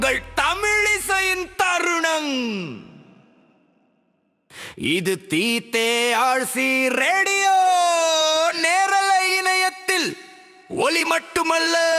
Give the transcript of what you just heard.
உங்கள் தமிழிசையின் தருணம். இது தீத்தே ஆழ்சி ரேடியோ நேரலை இணையத்தில் ஒலி மட்டுமல்ல